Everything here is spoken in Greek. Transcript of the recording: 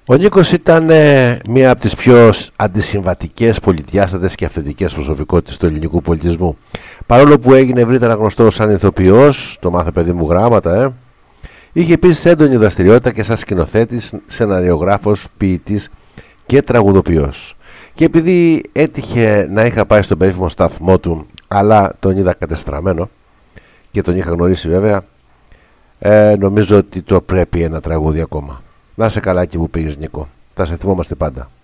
Ο Νίκος ήταν μία από τις πιο αντισυμβατικές, πολυδιάστατες και αυθεντικές προσωπικότητες του ελληνικού πολιτισμού. Παρόλο που έγινε ευρύτερα γνωστός σαν ηθοποιός, το μάθε παιδί μου γράμματα, είχε επίσης έντονη δραστηριότητα και σαν σκηνοθέτης, σεναριογράφος, ποιητής και τραγουδοποιός. Και επειδή έτυχε να είχα πάει στον περίφημο σταθμό του, αλλά τον είδα κατεστραμμένο και τον είχα γνωρίσει βέβαια, νομίζω ότι το πρέπει ένα τραγούδι ακόμα. Να σε καλά εκεί που πήγες, Νίκο. Θα σε θυμόμαστε πάντα.